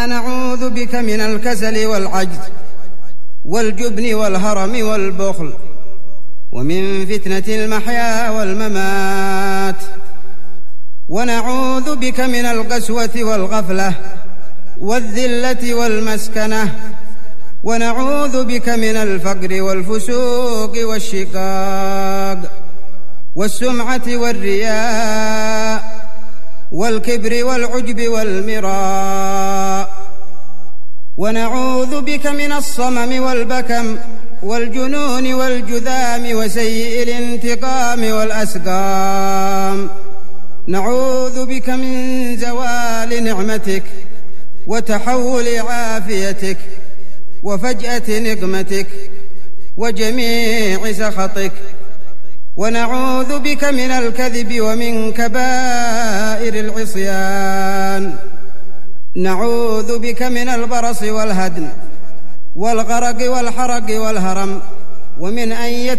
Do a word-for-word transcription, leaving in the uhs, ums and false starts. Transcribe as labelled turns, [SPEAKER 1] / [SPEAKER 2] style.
[SPEAKER 1] نعوذ بك من الكسل والعجز والجبن والهرم والبخل ومن فتنة المحيا والممات، ونعوذ بك من القسوة والغفلة والذلة والمسكنة، ونعوذ بك من الفقر والفسوق والشقاق والسمعة والرياء والكبر والعجب والمراء، ونعوذ بك من الصمم والبكم والجنون والجذام وسيء الانتقام والأسقام. نعوذ بك من زوال نعمتك وتحول عافيتك وفجأة نقمتك وجميع سخطك، ونعوذ بك من الكذب ومن كبائر العصيان. نعوذ بك من البرص والهدم والغرق والحرق والهرم، ومن أن